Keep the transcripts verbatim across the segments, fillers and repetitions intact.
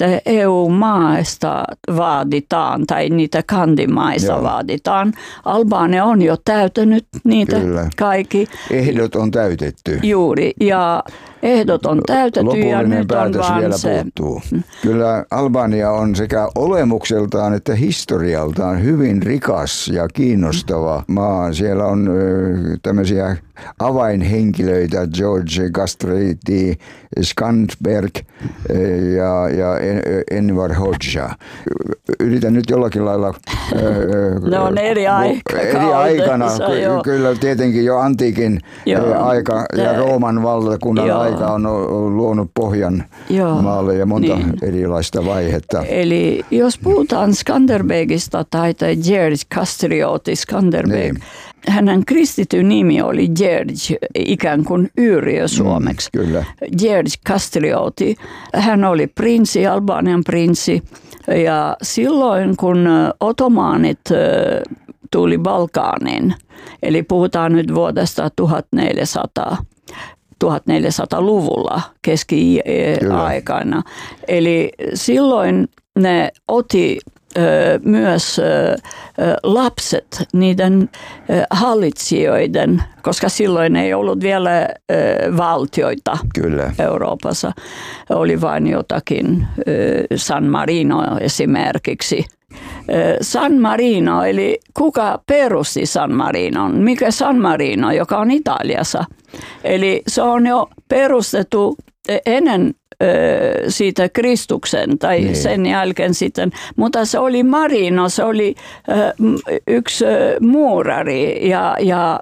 niitä E U-maista vaaditaan tai niitä kandimaista Joo. vaaditaan. Albania on jo täytänyt niitä Kyllä. kaikki. Ehdot on täytetty. Juuri, ja ehdot on täytetty Lopullinen ja nyt on vaan vielä se. Puuttuu. Kyllä Albania on sekä olemukseltaan että historialtaan hyvin rikas ja kiinnostava maa. Siellä on ö, tämmöisiä avainhenkilöitä, George Gastriti, Skandberg ja, ja Enver Hoxha. Yritän nyt jollakin lailla... Ne on eri aika. Eri aikana, ky- kyllä tietenkin jo antiikin joo, aika ja Rooman valtakunnan joo. aika on luonut pohjan joo, maalle ja monta niin. erilaista vaihetta. Eli jos puhutaan Skanderbegista tai George Kastrioti Skanderbeg, niin. hänen kristityn nimi oli George, ikään kuin Yrjö suomeksi. Mm, kyllä. George Kastrioti. Hän oli prinssi, Albanian prinssi. Ja silloin kun ottomaanit tuli Balkaniin, eli puhutaan nyt vuodesta tuhatneljäsataa, tuhatneljäsataaluvulla keski-aikana. Eli silloin ne otti myös lapset niiden hallitsijoiden, koska silloin ei ollut vielä valtioita Kyllä. Euroopassa. Oli vain jotakin San Marino esimerkiksi. San Marino, eli kuka perusti San Marinon? Mikä San Marino, joka on Italiassa? Eli se on jo perustettu ennen siitä Kristuksen tai niin. sen jälkeen sitten, mutta se oli Marino, se oli yksi muurari ja, ja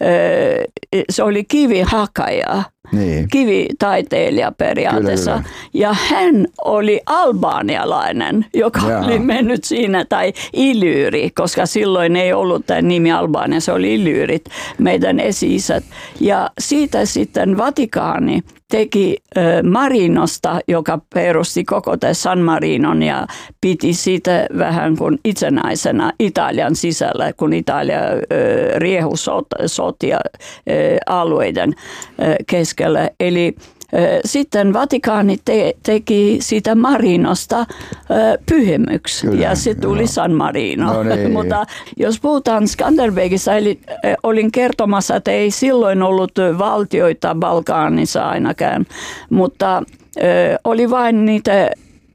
se oli kivihakaja. Niin. Kivitaiteilija periaatteessa. Kyllä, kyllä. Ja hän oli albanialainen, joka Jaa. oli mennyt siinä, tai Ilyyri, koska silloin ei ollut tämä nimi Albania, se oli Ilyyrit, meidän esi-isät. Ja siitä sitten Vatikaani teki äh, Marinosta, joka perusti koko tämän San Marinon ja piti siitä vähän kuin itsenäisenä Italian sisällä, kun Italia äh, riehui sot, sotia äh, alueiden äh, keskellä. Eli äh, sitten Vatikaani te, teki siitä Marinosta äh, pyhimyksi Kyllä, ja se tuli joo. San Marino. No niin. Mutta jos puhutaan Skanderbegistä, eli äh, olin kertomassa, että ei silloin ollut valtioita Balkanissa ainakaan, mutta äh, oli vain niitä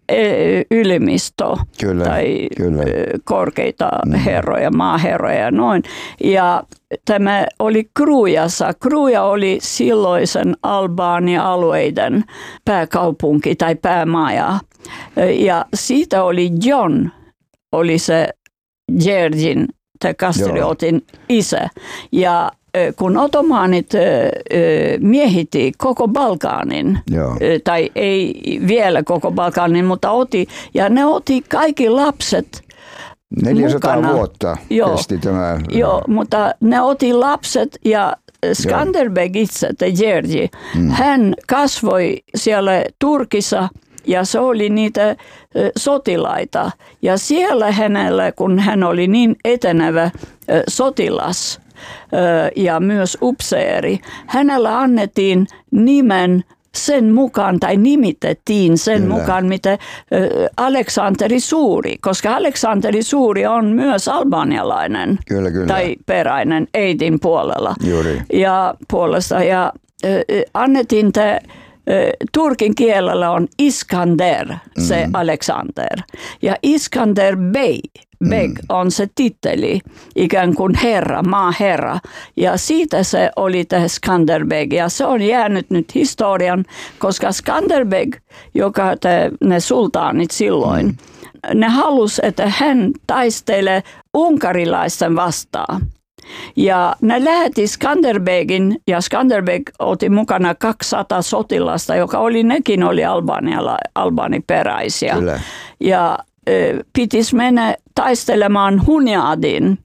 ylimisto kyllä, tai kyllä. korkeita herroja, maaherroja ja noin. Ja tämä oli Krujassa. Kruja oli silloisen Albania-alueiden pääkaupunki tai päämaja. Ja siitä oli John, oli se Georgin tai Kastriotin isä. Ja kun ottomaanit miehitti koko Balkanin, Joo. tai ei vielä koko Balkanin, mutta otti, ja ne otti kaikki lapset neljäsataa mukana. Vuotta Joo. kesti tämä. Joo, mutta ne otti lapset ja Skanderbeg itse, Georgi, mm. hän kasvoi siellä Turkissa ja se oli niitä sotilaita. Ja siellä hänellä, kun hän oli niin etenevä sotilas, ja myös upseeri. Hänellä annettiin nimen sen mukaan, tai nimitettiin sen kyllä. mukaan, mitä Aleksanteri Suuri, koska Aleksanteri Suuri on myös albanialainen kyllä, kyllä. tai peräinen äidin puolella. Juuri. Ja puolesta. Ja annettiin te, turkin kielellä on Iskander, se mm. Alexander. Ja Iskander Bey. Beg mm. on se titteli, ikään kuin herra, maaherra. Ja siitä se oli tämä Skanderbeg. Ja se on jäänyt nyt historian, koska Skanderbeg, joka te, ne sultaanit silloin, mm. ne halusi, että hän taistelee unkarilaisten vastaan. Ja ne lähetti Skanderbegin, ja Skanderbeg otti mukana kaksisataa sotilasta, joka oli, nekin oli albaniperäisiä. Kyllä. Ja pitis mennä taistelemaan Hunyadin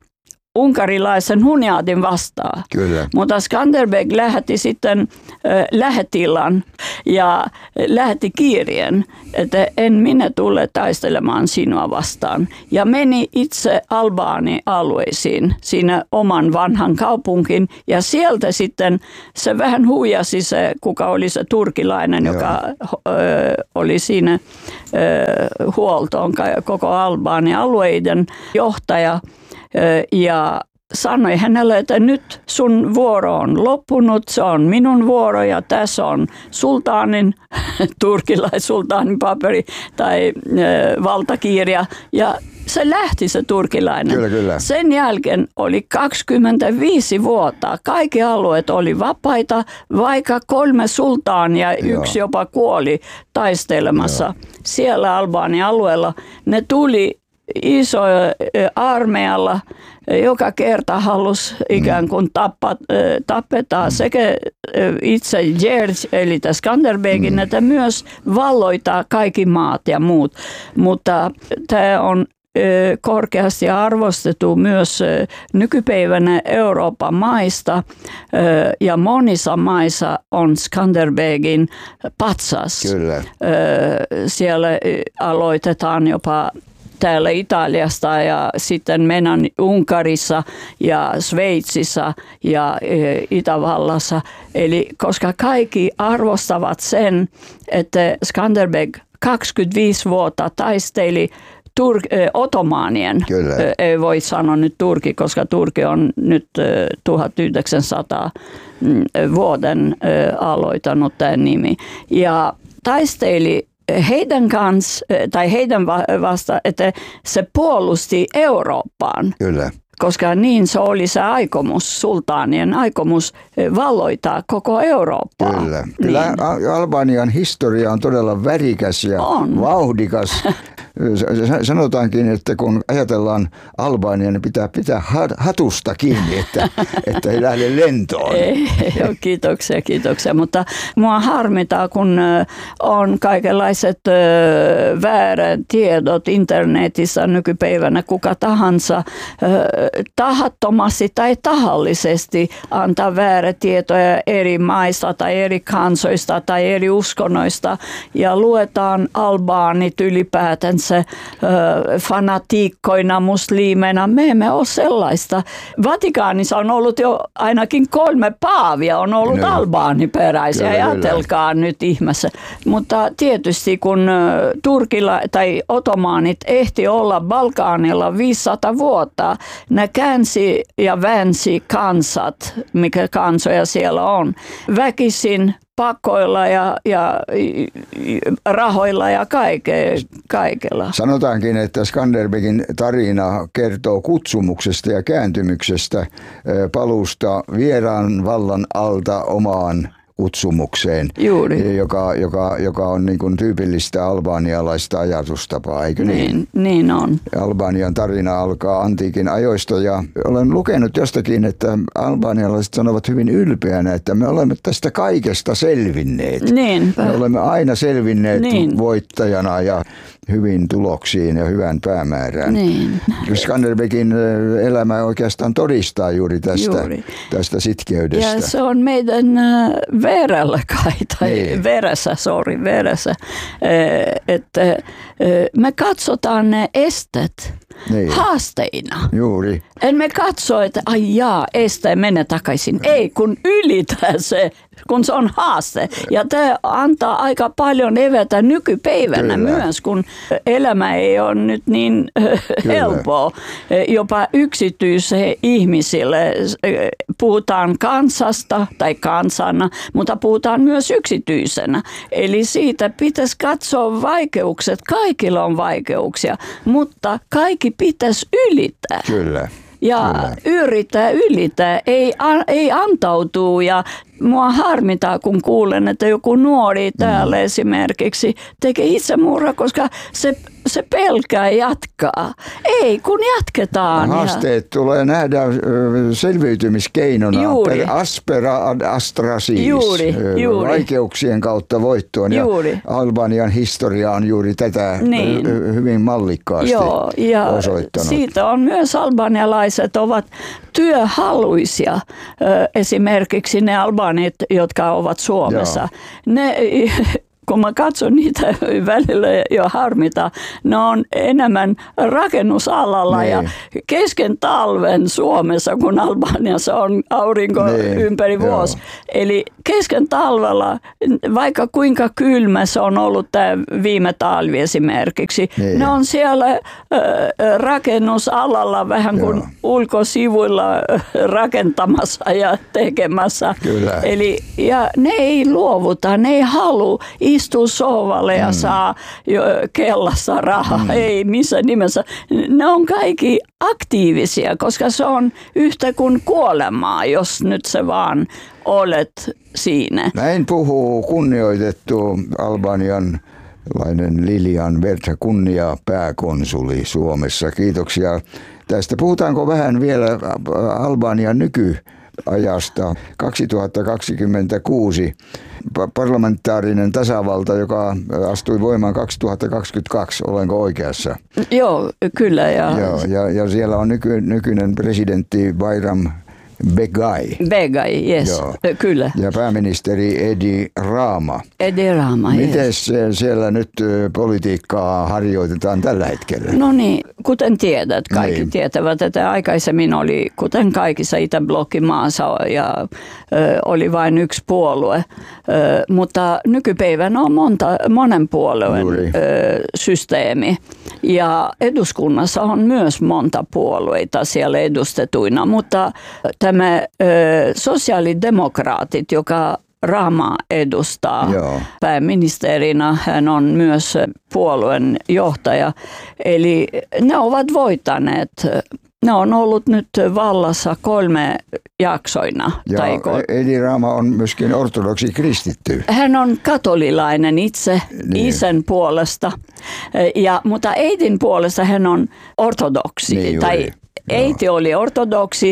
unkarilaisen Hunyadin vastaan. Kyllä. Mutta Skanderbeg lähetti sitten äh, lähetilan ja lähetti kirjeen, että en minä tule taistelemaan sinua vastaan. Ja meni itse Albaani-alueisiin, siinä oman vanhan kaupunkin. Ja sieltä sitten se vähän huijasi se, kuka oli se turkilainen, Joo. joka äh, oli siinä äh, huoltoon koko Albaani-alueiden johtaja. Ja sanoi hänelle, että nyt sun vuoro on loppunut, se on minun vuoro ja tässä on sultaanin, turkilais-sultaanin paperi tai äh, valtakirja. Ja se lähti se turkilainen. Kyllä, kyllä. Sen jälkeen oli kaksikymmentäviisi vuotta. Kaikki alueet oli vapaita, vaikka kolme sultaania, Joo. yksi jopa kuoli taistelemassa. Joo. Siellä Albanian alueella ne tuli iso armeijalla, joka kerta halusi ikään kuin tappa, tappetaan sekä itse George eli Skanderbegin, mm. että myös valloittaa kaikki maat ja muut. Mutta tämä on korkeasti arvostettu myös nykypäivänä Euroopan maista ja monissa maissa on Skanderbegin patsas. Kyllä. Siellä aloitetaan jopa täällä Italiasta ja sitten mennään Unkarissa ja Sveitsissä ja Itävallassa. Eli koska kaikki arvostavat sen, että Skanderbeg kaksikymmentäviisi vuotta taisteli Tur- Ottomaanien, Kyllä. ei voi sanoa nyt Turkki, koska Turkki on nyt tuhatyhdeksänsataa vuoden aloittanut tämä nimi. Ja taisteli heidän kanssa, tai heidän vasta, että se puolusti Eurooppaan. Kyllä. Koska niin se oli se aikomus, sultaanien aikomus valloittaa koko Eurooppaa. Kyllä. Kyllä niin. Albanian historia on todella värikäs ja on. vauhdikas. Sanotaankin, että kun ajatellaan Albania, niin pitää pitää hatusta kiinni, että, että ei lähde lentoon. Ei, joo, kiitoksia, kiitoksia. Mutta mua harmittaa, kun on kaikenlaiset väärät tiedot internetissä nykypäivänä, kuka tahansa tahattomasti tai tahallisesti antaa väärä tietoja eri maista tai eri kansoista tai eri uskonnoista ja luetaan albaanit ylipäätänsä fanatiikkoina, muslimeina. Me emme ole sellaista. Vatikaanissa on ollut jo ainakin kolme paavia, on ollut no. albaaniperäisiä. Kyllä, ajatelkaa kyllä. nyt ihmeessä. Mutta tietysti kun Turkilla tai ottomaanit ehti olla Balkanilla viisisataa vuotta, ne käänsi ja väänsi kansat, mikä kansoja siellä on, väkisin pakoilla ja, ja rahoilla ja kaike, kaikella. Sanotaankin, että Skanderbegin tarina kertoo kutsumuksesta ja kääntymyksestä, paluusta vieraan vallan alta omaan kutsumukseen, Juuri. Joka, joka, joka on niin kuin tyypillistä albaanialaista ajatustapaa, eikö niin? Niin, niin on. Albanian tarina alkaa antiikin ajoista ja olen lukenut jostakin, että albaanialaiset sanovat hyvin ylpeänä, että me olemme tästä kaikesta selvinneet. Niin. Me olemme aina selvinneet niin. voittajana ja hyvin tuloksiin ja hyvän päämäärään. Niin. Skanderbegin elämä oikeastaan todistaa juuri tästä, juuri. tästä sitkeydestä. Ja se on meidän verellä kai, tai niin. veressä, sorry, veressä, että me katsotaan ne estet niin. haasteina. Juuri. En me katso, että ai jaa, este mene takaisin. Ei, kun ylitä se, kun se on haaste. Ja tämä antaa aika paljon evätä nykypäivänä Kyllä. myös, kun elämä ei ole nyt niin helppoa. Jopa yksityisille ihmisille puhutaan kansasta tai kansana, mutta puhutaan myös yksityisenä. Eli siitä pitäisi katsoa vaikeukset. Kaikilla on vaikeuksia, mutta kaikki pitäisi ylittää. Kyllä. Ja Kyllä. yrittää ylittää, ei, ei antautuu ja mua harmittaa, kun kuulen, että joku nuori täällä mm. esimerkiksi tekee itsemurha, koska se, se pelkää jatkaa. Ei, kun jatketaan. Haasteet ja... tulee nähdä selviytymiskeinona. Juuri. Per aspera ad astra siis. Juuri, juuri. Vaikeuksien kautta voittoon. Juuri. Ja Albanian historia on juuri tätä niin. hyvin mallikkaasti Joo, ja osoittanut. Siitä on myös albanialaiset ovat työhaluisia. Esimerkiksi ne albanit, jotka ovat Suomessa. Joo. Ne... Kun mä katson niitä välillä jo harmita, ne on enemmän rakennusalalla niin. Ja kesken talven Suomessa, kun Albaniassa on aurinko niin. ympäri vuosi. Joo. Eli kesken talvella, vaikka kuinka kylmä se on ollut tämä viime talvi esimerkiksi, niin. Ne on siellä äh, rakennusalalla vähän Joo. kuin ulkosivuilla rakentamassa ja tekemässä. Kyllä. Eli, ja ne ei luovuta, ne ei halua istuu sohvalle ja mm. saa kellassa rahaa. Mm. Ei missään nimessä. Ne on kaikki aktiivisia, koska se on yhtä kuin kuolemaa, jos nyt se vaan olet siinä. Näin puhuu kunnioitettu albanianlainen Lilian Verta, kunnia pääkonsuli Suomessa. Kiitoksia tästä. Puhutaanko vähän vielä Albanian nykyajasta? kaksituhattakaksikymmentäkuusi parlamentaarinen tasavalta, joka astui voimaan kaksituhattakaksikymmentäkaksi, olenko oikeassa? Joo, kyllä. Ja, Joo, ja, ja siellä on nyky, nykyinen presidentti Bayram Begay. Begay, yes, Joo. Kyllä. Ja pääministeri Edi Rama. Edi Rama, Miten yes. siellä nyt politiikkaa harjoitetaan tällä hetkellä? No niin, kuten tiedät, kaikki niin. tietävät, että aikaisemmin oli, kuten kaikissa Itäblokkin maassa, ja ö, oli vain yksi puolue, ö, mutta nykypäivänä on monta, monen puolueen ö, systeemi. Ja eduskunnassa on myös monta puolueita siellä edustetuina, mutta tämä ö, sosiaalidemokraatit, joka Rama edustaa Joo. pääministerinä, hän on myös puolueen johtaja, eli ne ovat voittaneet. Ne on ollut nyt vallassa kolme jaksoina. Ja tai kol- Edi Rama on myöskin ortodoksi kristitty. Hän on katolilainen itse niin. Isän puolesta, ja, mutta äidin puolesta hän on ortodoksi. Niin, tai äiti oli ortodoksi,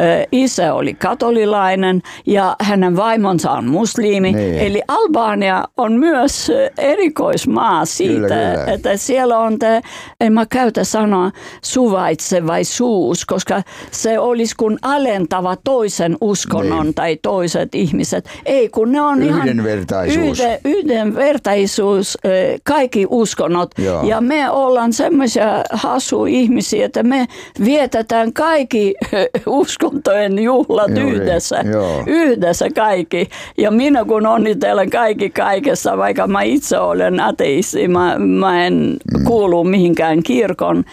isä oli katolilainen ja hänen vaimonsa on muslimi. Niin. Eli Albania on myös erikoismaa siitä, kyllä, kyllä. Että siellä on tämä, en mä käytä sanoa suvaitsevaisuus, koska se olisi kun alentava toisen uskonnon niin. Tai toiset ihmiset. Ei, kun ne on yhdenvertaisuus. Ihan yhden, yhdenvertaisuus, kaikki uskonnot. Joo. Ja me ollaan semmoisia hassuja ihmisiä, että me vietetään kaikki uskontojen juhlat Juuri, yhdessä, joo. yhdessä kaikki. Ja minä kun onnitellen kaikki kaikessa, vaikka mä itse olen ateisti, mä, mä en mm. kuulu mihinkään kirkon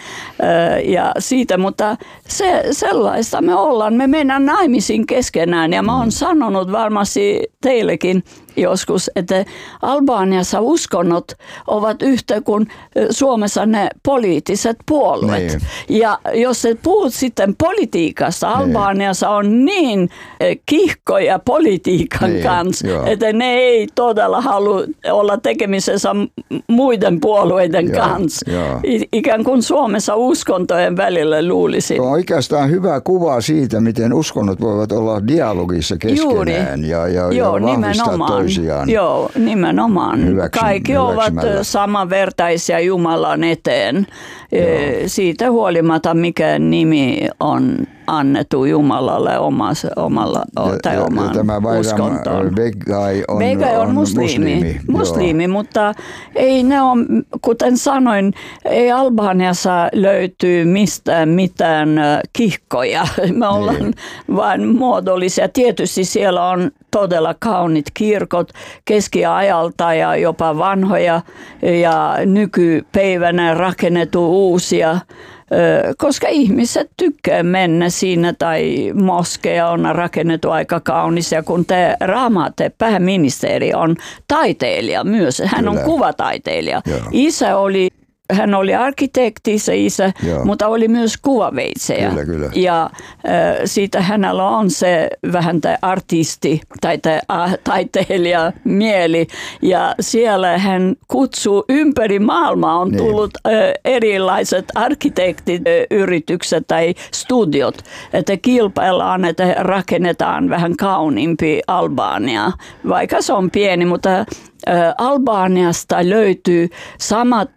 ja siitä, mutta se, sellaista me ollaan. Me mennään naimisiin keskenään ja mä oon mm. sanonut varmasti teillekin joskus, että Albaniassa uskonnot ovat yhtä kuin Suomessa ne poliittiset puolueet. Niin. Ja jos et puhut sitten politiikasta, niin. Albaniassa on niin kiihkoja politiikan niin. kanssa, joo. että ne ei todella halua olla tekemisessä muiden puolueiden joo. kanssa. Joo. Ikään kuin Suomessa uskontojen välillä luulisin. On oikeastaan hyvä kuva siitä, miten uskonnot voivat olla dialogissa keskenään Juuri. ja, ja, joo, ja vahvistaa toisiaan. Joo, nimenomaan. Hyväksyn, Kaikki ovat samanvertaisia Jumalan eteen. Joo. Siitä huolimatta, mikä nimi on annettu Jumalalle omassa, omalla, tai ja, oman ja uskontoon. Begay on, Begay on, on muslimi, muslimi, muslimi mutta ei ne on, kuten sanoin, ei Albaniassa löytyy mistään mitään kihkoja. Me ollaan niin. vain muodollisia. Tietysti siellä on todella kaunit kirkot keskiajalta ja jopa vanhoja ja nykypäivänä rakennettu uusia, koska ihmiset tykkää mennä siinä tai moskeja on rakennettu aika kaunis ja kun te Ramate, pääministeri, on taiteilija myös, hän Kyllä. on kuvataiteilija. Joo. Isä oli hän oli arkkitehti se isä, Joo. mutta oli myös kuvaveitsejä. Kyllä, kyllä. Ja äh, siitä hänellä on se vähän tämä artisti tai tämä taiteilija mieli. Ja siellä hän kutsuu ympäri maailmaa on tullut niin. äh, erilaiset arkkitehtiyritykset tai studiot, että kilpaillaan, että rakennetaan vähän kauniimpi Albania, vaikka se on pieni, mutta Albaniasta löytyy samat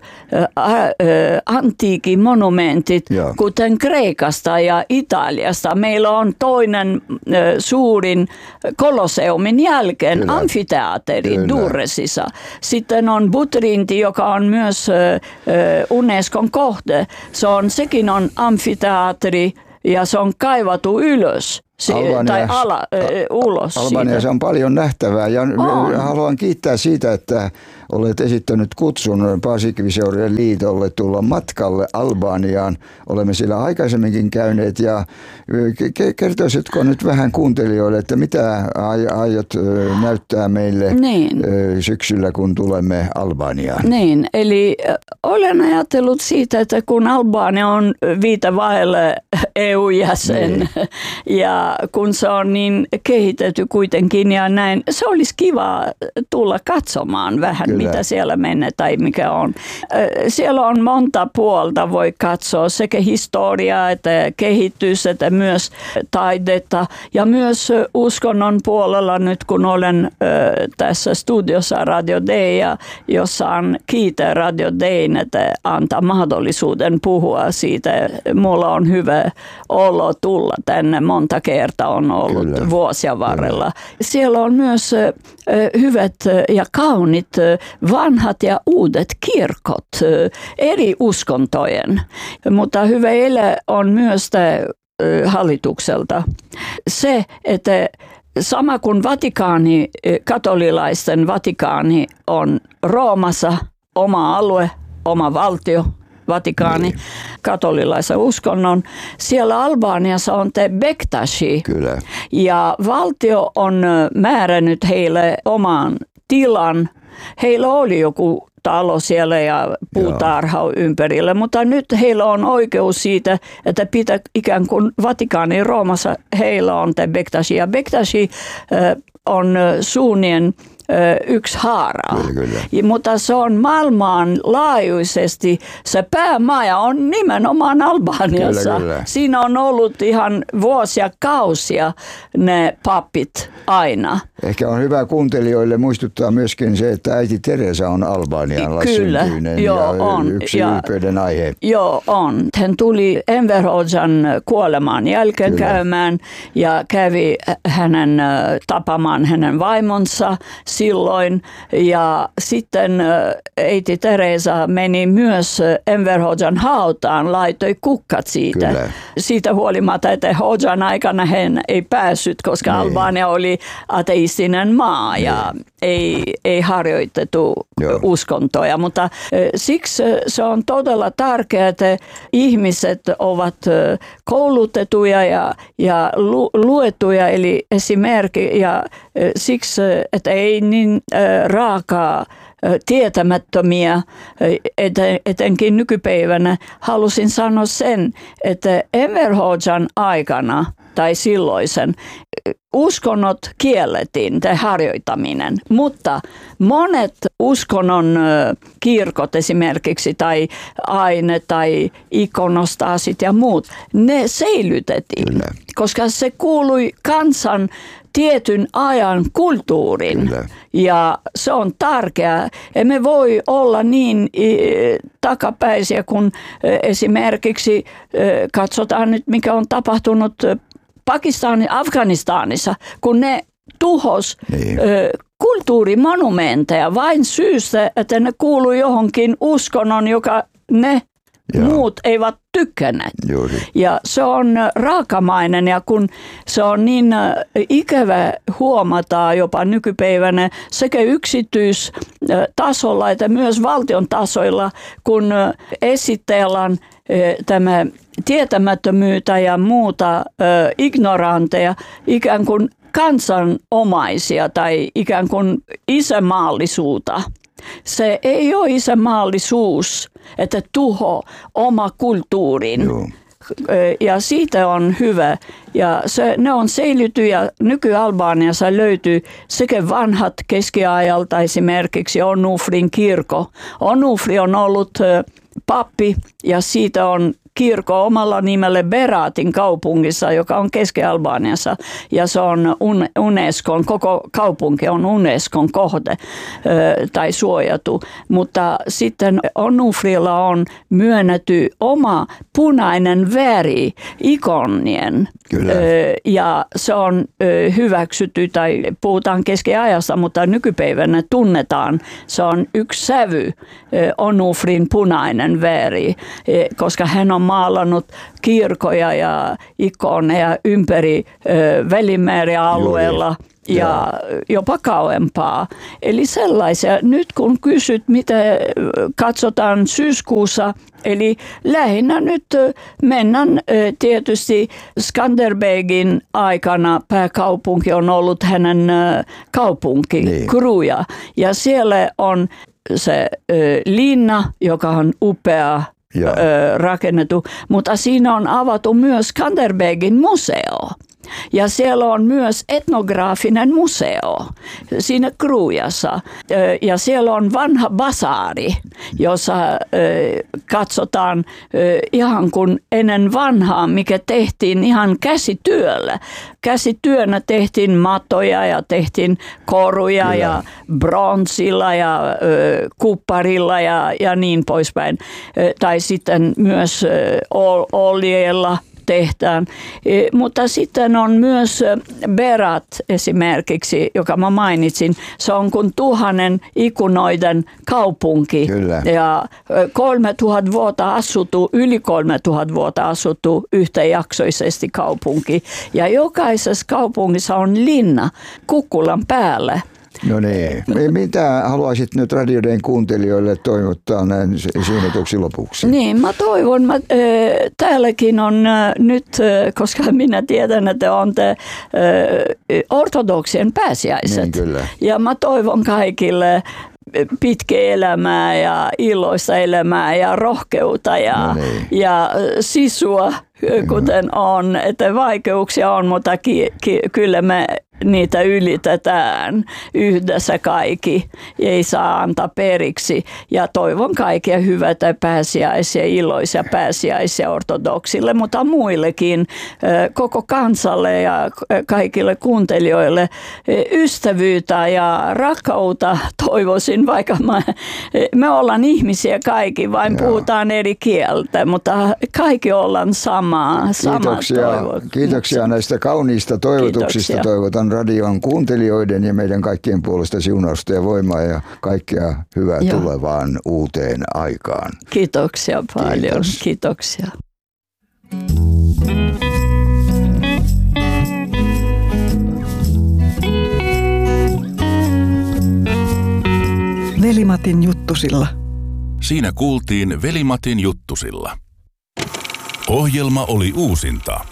antiikin monumentit, Joo. kuten Kreikasta ja Italiasta. Meillä on toinen suurin Kolosseumin jälkeen Kyllä. amfiteatteri Kyllä. Durresissa. Sitten on Butrinti, joka on myös Unescon kohde. Se on, sekin on amfiteatteri ja se on kaivattu ylös. Albania, tai ala, äh, ulos Albaniassa on paljon nähtävää ja on. Haluan kiittää siitä, että olet esittänyt kutsun Paasikiviseurien liitolle tulla matkalle Albaniaan. Olemme siellä aikaisemminkin käyneet ja kertoisitko nyt vähän kuuntelijoille, että mitä aiot näyttää meille niin. syksyllä, kun tulemme Albaniaan? Niin, eli olen ajatellut siitä, että kun Albania on viitavaille E U-jäsen niin. ja kun se on niin kehitetty kuitenkin ja näin, se olisi kiva tulla katsomaan vähän, Kyllä. mitä siellä menee tai mikä on. Siellä on monta puolta, voi katsoa sekä historiaa että kehitys, että myös taidetta ja myös uskonnon puolella nyt kun olen tässä studiossa Radio D ja jossain kiitä Radio D:n, että antaa mahdollisuuden puhua siitä. Mulla on hyvä olo tulla tänne monta kertaa on ollut Kyllä. vuosia varrella. Kyllä. Siellä on myös hyvät ja kaunit vanhat ja uudet kirkot eri uskontojen, mutta hyvä ele on myös hallitukselta se, että sama kuin Vatikaani, katolilaisten Vatikaani on Roomassa oma alue, oma valtio, Vatikaani, niin. katolilaisen uskonnon. Siellä Albaniassa on te Bektashi. Kyllä. Ja valtio on määrännyt heille oman tilan. Heillä oli joku talo siellä ja puutarha ympärillä, mutta nyt heillä on oikeus siitä, että pitää ikään kuin Vatikaani Roomassa heillä on te Bektashi. Ja Bektashi on suunnien yksi haara, kyllä, kyllä. mutta se on maailmanlaajuisesti, se päämaja on nimenomaan Albaniassa. Kyllä, kyllä. Siinä on ollut ihan vuosia kausia ne papit aina. Ehkä on hyvä kuuntelijoille muistuttaa myöskin se, että äiti Teresa on albanialaissyntyinen ja on. yksi ja, ylpeyden aihe. Joo, on. Hän tuli Enver Hoxhan kuoleman jälkeen Kyllä. käymään ja kävi hänen tapamaan hänen vaimonsa silloin. Ja sitten äiti Teresa meni myös Enver Hoxhan hautaan, laittoi kukkat siitä. Kyllä. Siitä huolimatta, että Hoxhan aikana hän ei päässyt, koska niin. Albania oli ateistinen maa ja niin. ei, ei harjoitettu Joo. uskontoja, mutta siksi se on todella tärkeää, että ihmiset ovat koulutettuja ja, ja lu, luettuja, eli esimerkiksi, ja siksi, että ei niin raakaa tietämättömiä, etenkin nykypäivänä, halusin sanoa sen, että Enver Hoxhan aikana tai silloisen uskonnot kiellettiin tai harjoittaminen, mutta monet uskonnon kirkot esimerkiksi tai aine tai ikonostaasit ja muut, ne säilytettiin, Kyllä. koska se kuului kansan tietyn ajan kulttuurin Kyllä. ja se on tärkeää. Emme voi olla niin takapäisiä, kun esimerkiksi katsotaan nyt, mikä on tapahtunut Pakistanin, Afganistanissa, kun ne tuhos niin. kulttuurimonumentteja vain syystä, että ne kuului johonkin uskonnon, joka ne Joo. muut eivät tykkäneet. Juuri. Ja se on raakamainen ja kun se on niin ikävä huomata jopa nykypäivänä sekä yksityistasolla että myös valtion tasoilla, kun esitellään tämä tietämättömyyttä ja muuta ignoranteja ikään kuin kansanomaisia tai ikään kuin isämaallisuutta. Se ei ole isänmaallisuus, että tuho oma kulttuurin. Joo. Ja siitä on hyvä. Ja se, ne on säilyty ja nyky-Albaniassa löytyy sekä vanhat keskiajalta esimerkiksi Onufrin kirkko. Onufri on ollut pappi ja siitä on kirkko omalla nimellä Beratin kaupungissa, joka on Keski-Albaniassa. Ja se on Unescon, koko kaupunki on Unescon kohde tai suojattu. Mutta sitten Onufrilla on myönnetty oma punainen väri ikonien. Kyllä. Ja se on hyväksytty, tai puhutaan keskiajassa, mutta nykypäivänä tunnetaan. Se on yksi sävy, Onufrin punainen väri, koska hän on maalannut kirkkoja ja ikoneja ympäri Välimeren-alueella ja jopa kauempaa. Eli sellaisia. Nyt kun kysyt, mitä katsotaan syyskuussa, eli lähinnä nyt mennään tietysti Skanderbegin aikana pääkaupunki on ollut hänen kaupunki, niin. Kruja. Ja siellä on se linna, joka on upea, Joo. rakennettu, mutta siinä on avattu myös Skanderbegin museo. Ja siellä on myös etnograafinen museo siinä Krujassa. Ja siellä on vanha basaari, jossa katsotaan ihan kuin ennen vanhaa, mikä tehtiin ihan käsityöllä. Käsityönä tehtiin matoja ja tehtiin koruja Kyllä. ja bronsilla ja kupparilla ja, ja niin poispäin. Tai sitten myös oljella tehtään. E, mutta sitten on myös Berat esimerkiksi, joka mä mainitsin. Se on kuin tuhannen ikunoiden kaupunki. Kyllä. Ja kolme tuhat vuotta asuttu, yli kolme tuhat vuotta asuttu yhtäjaksoisesti kaupunki. Ja jokaisessa kaupungissa on linna kukkulan päällä. No niin. Mitä haluaisit nyt radioiden kuuntelijoille toivottaa näin siunatuksi lopuksi? Niin, mä toivon, mä, äh, täälläkin on äh, nyt, äh, koska minä tiedän, että on te äh, ortodoksien pääsiäiset. Niin, kyllä. Ja mä toivon kaikille pitkä elämää ja iloista elämää ja rohkeutta ja, no niin. ja sisua, kuten on. Että vaikeuksia on, mutta ki, ki, kyllä me niitä ylitetään yhdessä kaikki. Ei saa antaa periksi. Ja toivon kaikkia hyvätä pääsiäisiä, iloisia pääsiäisiä ortodoksille, mutta muillekin, koko kansalle ja kaikille kuuntelijoille ystävyyttä ja rakkautta toivoisin, vaikka me, me ollaan ihmisiä kaikki, vain Joo. puhutaan eri kieltä, mutta kaikki ollaan samaa. Kiitoksia, kiitoksia näistä kauniista toivotuksista. Kiitoksia. Toivotan radion kuuntelijoiden ja meidän kaikkien puolesta siunausta ja voimaa ja kaikkea hyvää Joo. tulevaan uuteen aikaan. Kiitoksia paljon. Kiitos. Kiitoksia. Veli-Matin juttusilla. Siinä kuultiin Veli-Matin juttusilla. Ohjelma oli uusinta.